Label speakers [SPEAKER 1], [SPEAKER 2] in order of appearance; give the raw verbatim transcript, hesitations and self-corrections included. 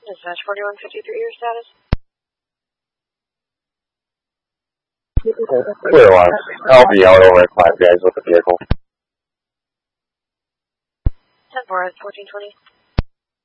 [SPEAKER 1] Dispatch forty-one fifty-three, your status?
[SPEAKER 2] Clear one. I'll be out over at five guys with the vehicle.
[SPEAKER 1] ten four at fourteen twenty.